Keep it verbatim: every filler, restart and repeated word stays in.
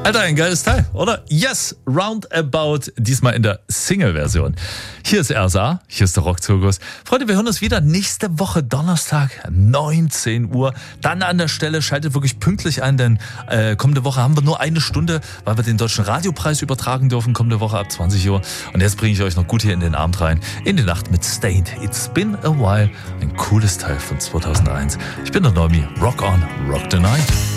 Alter, ein geiles Teil, oder? Yes, Roundabout, diesmal in der Single-Version. Hier ist R S A, hier ist der Rockzirkus. Freunde, wir hören uns wieder nächste Woche Donnerstag, neunzehn Uhr. Dann an der Stelle, schaltet wirklich pünktlich ein, denn äh, kommende Woche haben wir nur eine Stunde, weil wir den Deutschen Radiopreis übertragen dürfen, kommende Woche ab zwanzig Uhr. Und jetzt bringe ich euch noch gut hier in den Abend rein, in die Nacht mit Stained. It's been a while, ein cooles Teil von zweitausendeins. Ich bin der Normi, rock on, rock the night.